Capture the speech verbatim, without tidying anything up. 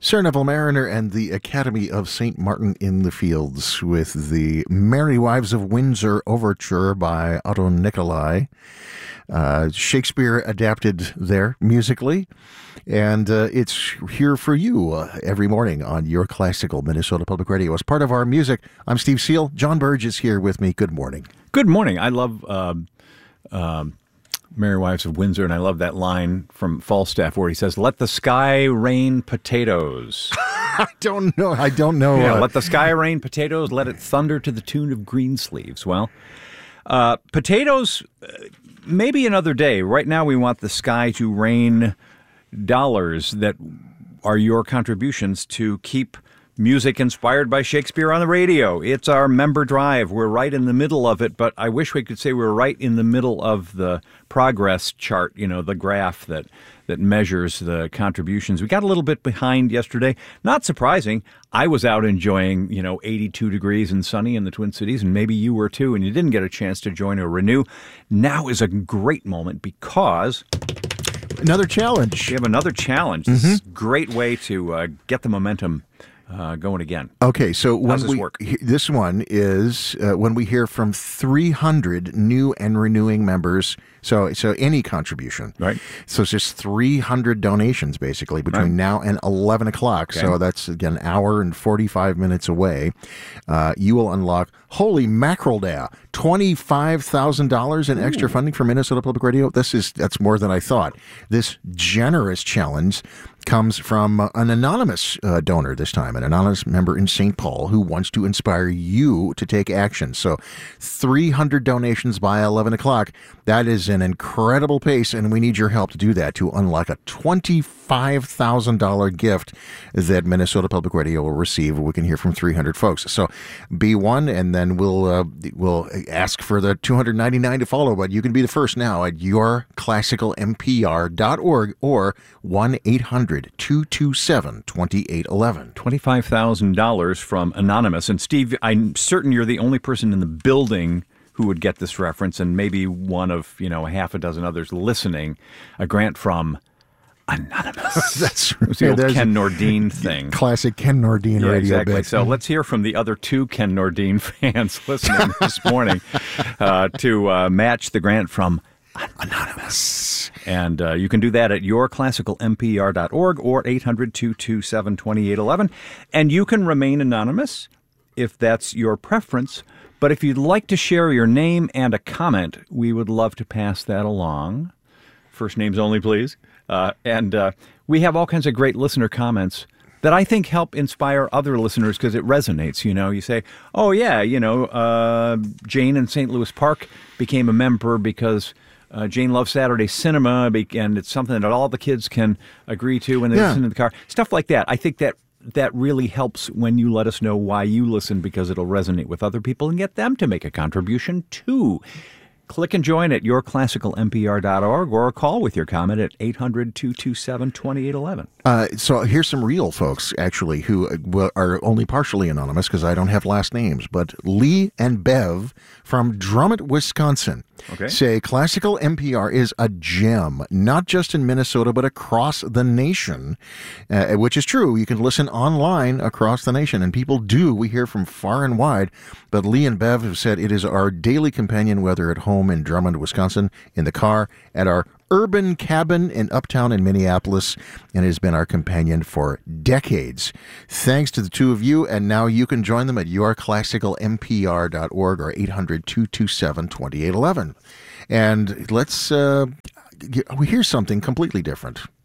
Sir Neville Mariner and the Academy of Saint Martin in the Fields with the Merry Wives of Windsor Overture by Otto Nicolai. Uh, Shakespeare adapted there musically, and uh, it's here for you uh, every morning on your classical Minnesota Public Radio. As part of our music, I'm Steve Seal. John Burge is here with me. Good morning. Good morning. I love um, um, Merry Wives of Windsor, and I love that line from Falstaff where he says, "Let the sky rain potatoes." I don't know. I don't know. Yeah, uh, let the sky rain potatoes, let it thunder to the tune of Greensleeves. Well, uh, potatoes, uh, maybe another day. Right now we want the sky to rain dollars that are your contributions to keep music inspired by Shakespeare on the radio. It's our member drive. We're right in the middle of it, but I wish we could say we're right in the middle of the progress chart, you know, the graph that, that measures the contributions. We got a little bit behind yesterday. Not surprising. I was out enjoying, you know, eighty-two degrees and sunny in the Twin Cities, and maybe you were too, and you didn't get a chance to join or renew. Now is a great moment because another challenge. We have another challenge. This mm-hmm. is a great way to uh, get the momentum Uh, going again. Okay, so when How's this we work? this one is uh, when we hear from three hundred new and renewing members. So, so any contribution, right? So it's just three hundred donations basically between right. now and eleven o'clock. Okay. So that's again an hour and forty-five minutes away. Uh, you will unlock holy mackerel da twenty-five thousand dollars in extra funding for Minnesota Public Radio. This is that's more than I thought. This generous challenge comes from an anonymous uh, donor this time, an anonymous member in Saint Paul who wants to inspire you to take action. So three hundred donations by eleven o'clock. That is an incredible pace, and we need your help to do that, to unlock a twenty-five thousand dollars gift that Minnesota Public Radio will receive. We can hear from three hundred folks. So be one, and then we'll uh, we'll ask for the two hundred ninety-nine to follow, but you can be the first now at your classical m p r dot org or one eight hundred two two seven two eight one one. twenty-five thousand dollars from Anonymous. And Steve, I'm certain you're the only person in the building who would get this reference, and maybe one of, you know, a half a dozen others listening. A grant from Anonymous. That's right. It was the yeah, old Ken Nordine thing. Classic Ken Nordine yeah, radio exactly. bit. So let's hear from the other two Ken Nordine fans listening this morning uh, to uh, match the grant from Anonymous. And uh, you can do that at your classical m p r dot org or eight hundred two two seven two eight one one. And you can remain anonymous if that's your preference. But if you'd like to share your name and a comment, we would love to pass that along. First names only, please. Uh, and uh, we have all kinds of great listener comments that I think help inspire other listeners because it resonates. You know, you say, oh, yeah, you know, uh, Jane in Saint Louis Park became a member because Uh, Jane loves Saturday cinema, and it's something that all the kids can agree to when they yeah. listen to the car. Stuff like that. I think that that really helps when you let us know why you listen, because it'll resonate with other people and get them to make a contribution too. Click and join at your classical m p r dot org or call with your comment at eight hundred two two seven two eight one one. Uh, so here's some real folks, actually, who are only partially anonymous because I don't have last names. But Lee and Bev from Drummond, Wisconsin, okay. say Classical M P R is a gem, not just in Minnesota, but across the nation, uh, which is true. You can listen online across the nation, and people do. We hear from far and wide. But Lee and Bev have said it is our daily companion, whether at home in Drummond, Wisconsin, in the car, at our urban cabin in Uptown in Minneapolis, and has been our companion for decades. Thanks to the two of you, and now you can join them at your classical m p r dot org or eight hundred two two seven two eight one one. And let's, uh, we hear something completely different.